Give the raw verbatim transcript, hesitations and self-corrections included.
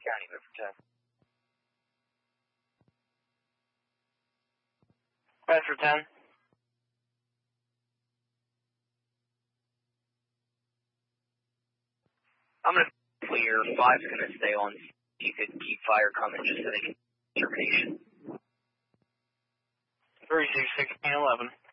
County, Bedford ten. Bedford ten. I'm going to clear. Five's going to stay on. You could keep fire coming just so they can termination. three, six, sixteen, eleven.